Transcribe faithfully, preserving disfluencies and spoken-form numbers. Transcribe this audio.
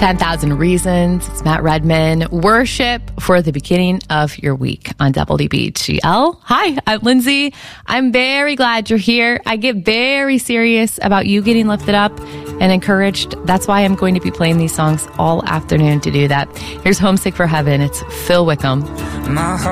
ten thousand Reasons. It's Matt Redman. Worship for the beginning of your week on W B G L. Hi, I'm Lindsay. I'm very glad you're here. I get very serious about you getting lifted up and encouraged. That's why I'm going to be playing these songs all afternoon to do that. Here's Homesick for Heaven. It's Phil Wickham. My